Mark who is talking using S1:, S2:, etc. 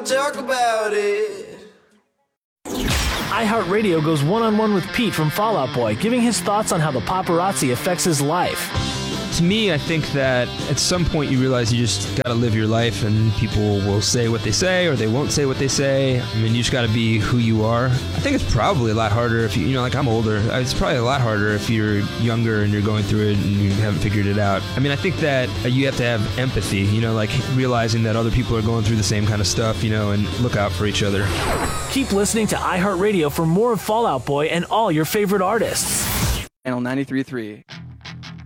S1: talk about it.
S2: iHeartRadio goes one-on-one with Pete from Fall Out Boy, giving his thoughts on how the paparazzi affects his life.
S3: To me, I think that at some point you realize you just got to live your life, and people will say what they say or they won't say what they say. I mean, you just got to be who you are. I think it's probably a lot harder if you know, like I'm older. It's probably a lot harder if you're younger and you're going through it and you haven't figured it out. I mean, I think that you have to have empathy, you know, like realizing that other people are going through the same kind of stuff, you know, and look out for each other.
S2: Keep listening to iHeartRadio for more of Fall Out Boy and all your favorite artists.
S4: Channel 93.3.